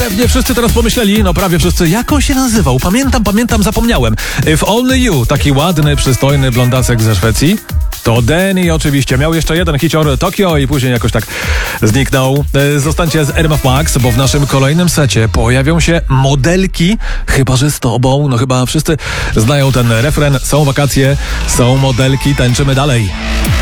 pewnie wszyscy teraz pomyśleli, no prawie wszyscy, jak on się nazywał? Pamiętam, zapomniałem. If Only You, taki ładny, przystojny blondasek ze Szwecji. To Danny oczywiście. Miał jeszcze jeden hicior Tokio i później jakoś tak zniknął. Zostańcie z RMF Max, bo w naszym kolejnym secie pojawią się modelki. Chyba że z tobą. No chyba wszyscy znają ten refren. Są wakacje, są modelki, tańczymy dalej.